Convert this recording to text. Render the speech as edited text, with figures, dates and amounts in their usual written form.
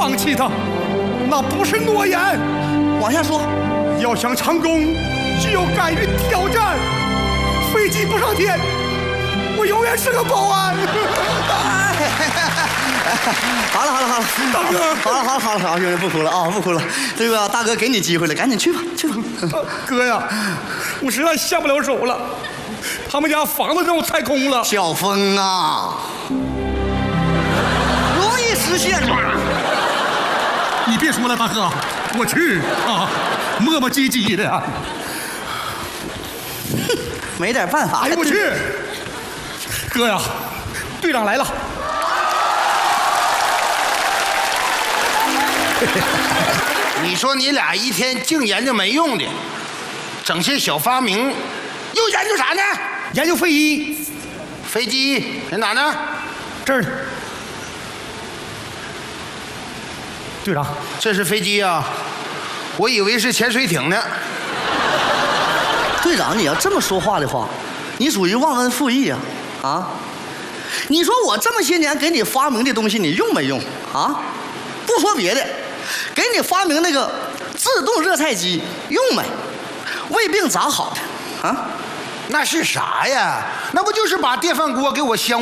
放弃它，那不是诺言。 往下说， 要想成功，就要敢于挑战。飞机不上天，我永远是个保安。 好了， 大哥， 好了，兄弟不哭了啊，不哭了。这个大哥给你机会了，赶紧去吧。 哥呀，我实在下不了手了，他们家房子让我拆空了。 小峰啊，容易实现吗？ 你别说了，大哥，我去啊，磨磨唧唧的。 没点办法。 哎呦我去！哥呀，队长来了。 你说你俩一天净研究没用的，整些小发明，又研究啥呢？ 研究飞机。 飞机在哪呢？ 这儿呢。队长， 这是飞机啊，我以为是潜水艇呢。 队长，你要这么说话的话，你属于忘恩负义啊！啊，你说我这么些年给你发明的东西，你用没用啊？不说别的，给你发明那个自动热菜机用没？胃病咋好的啊？ 那是啥呀？那不就是把电饭锅给我香